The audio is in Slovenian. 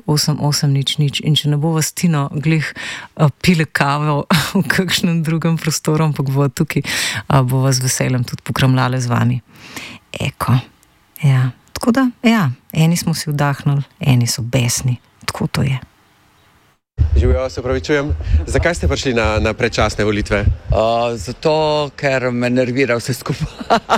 88000 in če ne bo vas Tino glih pile kavo v kakšnem drugem prostoru, ampak bo tukaj, bo vas veseljem tudi pokramljale z vami. Eko, ja. Tako da, ja, eni smo si vdahnili, eni so besni. Tako to je. Živijo, se opravičujem. Zakaj ste prišli na predčasne volitve? Zato, ker me nervira vse skupaj.